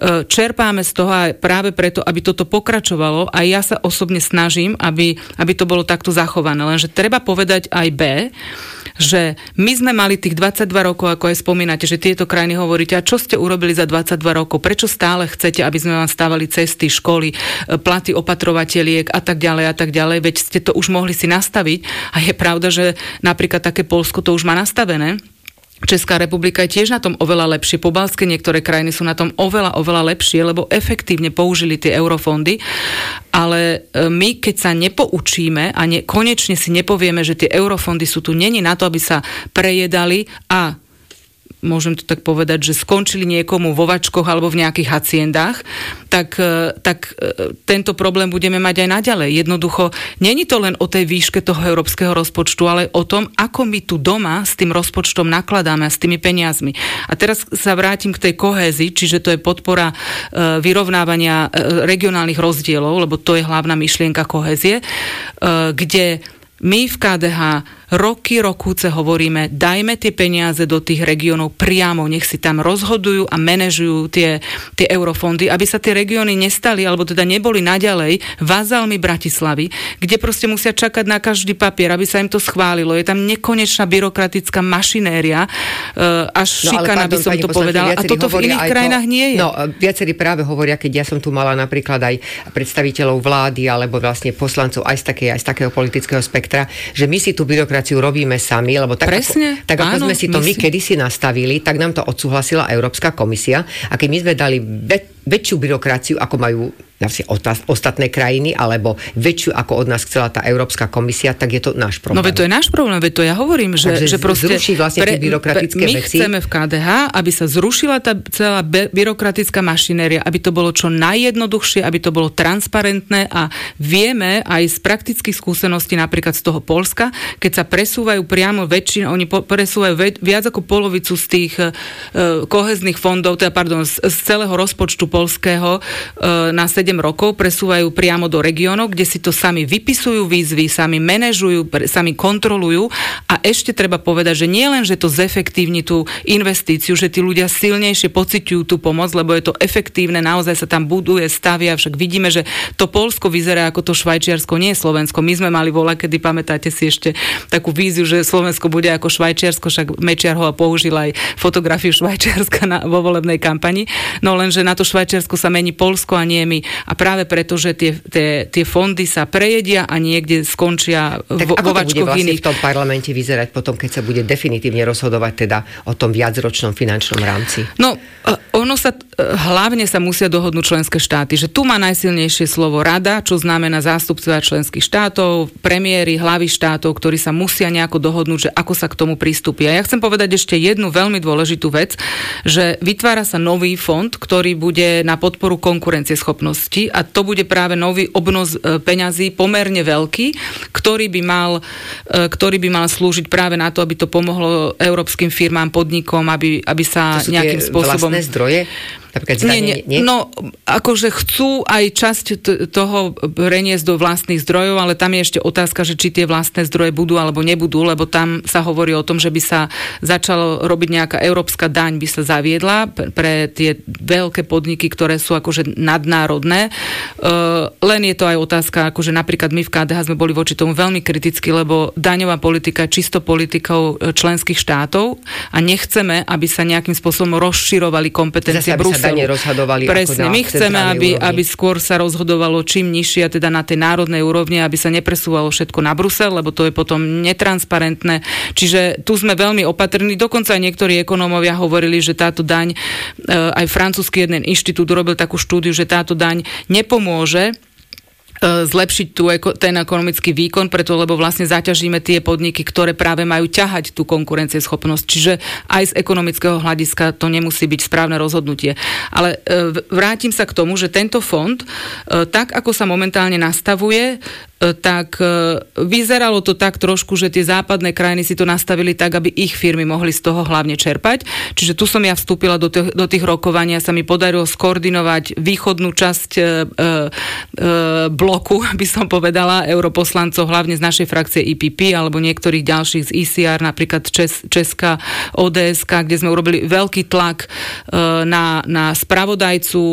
čerpáme z toho aj práve preto, aby toto pokračovalo a ja sa osobne snažím, aby to bolo takto zachované. Lenže treba povedať aj B, že my sme mali tých 22 rokov, ako aj spomínate, že tieto krajiny hovoríte, a čo ste urobili za 22 rokov? Prečo stále chcete, aby sme vám stávali cesty, školy, platy opatrovateliek a tak ďalej, veď ste to už mohli si nastaviť. A je pravda, že napríklad také Poľsko to už má nastavené. Česká republika je tiež na tom oveľa lepšie. Pobaltské niektoré krajiny sú na tom oveľa lepšie, lebo efektívne použili tie eurofondy. Ale my, keď sa nepoučíme a konečne si nepovieme, že tie eurofondy sú tu neni na to, aby sa prejedali a môžem to tak povedať, že skončili niekomu vo vačkoch alebo v nejakých haciendách, tak tento problém budeme mať aj naďalej. Jednoducho, není to len o tej výške toho európskeho rozpočtu, ale o tom, ako my tu doma s tým rozpočtom nakladáme a s tými peniazmi. A teraz sa vrátim k tej kohézii, čiže to je podpora vyrovnávania regionálnych rozdielov, lebo to je hlavná myšlienka kohézie, kde my v KDH rokúce hovoríme, dajme tie peniaze do tých regiónov priamo, nech si tam rozhodujú a manažujú tie eurofondy, aby sa tie regióny nestali, alebo teda neboli naďalej vazalmi Bratislavy, kde proste musia čakať na každý papier, aby sa im to schválilo. Je tam nekonečná byrokratická mašinéria, až šikana, by som to povedala. A toto v iných krajinách nie je. No, viacerí práve hovoria, keď ja som tu mala napríklad aj predstaviteľov vlády, alebo vlastne poslancov aj z takého politického spektra, že my si tú byrokraciu robíme sami, lebo tak ako sme si to my kedysi nastavili, tak nám to odsúhlasila Európska komisia a keď my sme dali väčšiu byrokraciu, ako majú ostatné krajiny, alebo väčšiu, ako od nás chcela tá Európska komisia, tak je to náš problém. No veď to je náš problém, veď to ja hovorím, že proste zruší vlastne tie byrokratické my veci. My chceme v KDH, aby sa zrušila tá celá byrokratická mašinéria, aby to bolo čo najjednoduchšie, aby to bolo transparentné a vieme aj z praktických skúseností napríklad z toho Poľska, keď sa presúvajú priamo oni presúvajú viac ako polovicu z tých kohezných fondov, z celého rozpočtu poľského na 7 rokov presúvajú priamo do regiónov, kde si to sami vypisujú výzvy, sami manažujú, sami kontrolujú a ešte treba povedať, že nie len, že to zefektívni tú investíciu, že tí ľudia silnejšie pociťujú tú pomoc, lebo je to efektívne, naozaj sa tam buduje, stavia, však vidíme, že to Poľsko vyzerá ako to Švajčiarsko, nie Slovensko. My sme mali kedy pamätáte si ešte takú víziu, že Slovensko bude ako Švajčiarsko, však Mečiar ho použil aj fotografiu Švajčiarska vo volebnej kampani. No lenže na to Švajčiarsko sa mení Poľsko a nie my. A práve preto, že tie fondy sa prejedia a niekde skončia vo vačkoch iných. V tom parlamente vyzerať potom, keď sa bude definitívne rozhodovať teda o tom viacročnom finančnom rámci? No, hlavne sa musia dohodnúť členské štáty, že tu má najsilnejšie slovo rada, čo znamená zástupcovia členských štátov, premiéry, hlavy štátov, ktorí sa musia nejako dohodnúť, že ako sa k tomu pristúpi. A ja chcem povedať ešte jednu veľmi dôležitú vec, že vytvára sa nový fond, ktorý bude na podporu konkurencieschopnosti a to bude práve nový obnos peňazí pomerne veľký, ktorý by mal slúžiť práve na to, aby to pomohlo európskym firmám, podnikom, aby sa nejakým spôsobom... To sú tie vlastné zdroje? Nie. No, akože chcú aj časť toho preniesť do vlastných zdrojov, ale tam je ešte otázka, že či tie vlastné zdroje budú alebo nebudú, lebo tam sa hovorí o tom, že by sa začalo robiť nejaká európska daň, by sa zaviedla pre tie veľké podniky, ktoré sú akože nadnárodné. Len je to aj otázka, akože napríklad my v KDH sme boli voči tomu veľmi kriticky, lebo daňová politika je čisto politikou členských štátov a nechceme, aby sa nejakým spôsobom rozširovali kompetencie Bruselu. Presne, my chceme, aby skôr sa rozhodovalo čím nižšie, teda na tej národnej úrovni, aby sa nepresúvalo všetko na Brusel, lebo to je potom netransparentné. Čiže tu sme veľmi opatrní. Dokonca aj niektorí ekonómovia hovorili, že táto daň, aj francúzsky jeden inštitút urobil takú štúdiu, že táto daň nepomôže zlepšiť ten ekonomický výkon, preto lebo vlastne zaťažíme tie podniky, ktoré práve majú ťahať tú konkurencieschopnosť. Čiže aj z ekonomického hľadiska to nemusí byť správne rozhodnutie. Ale vrátim sa k tomu, že tento fond, tak ako sa momentálne nastavuje, tak vyzeralo to tak trošku, že tie západné krajiny si to nastavili tak, aby ich firmy mohli z toho hlavne čerpať. Čiže tu som ja vstúpila do tých rokovaní a sa mi podarilo skoordinovať východnú časť bloku, by som povedala, europoslancov, hlavne z našej frakcie EPP alebo niektorých ďalších z ECR, napríklad Česká ODS, kde sme urobili veľký tlak na spravodajcu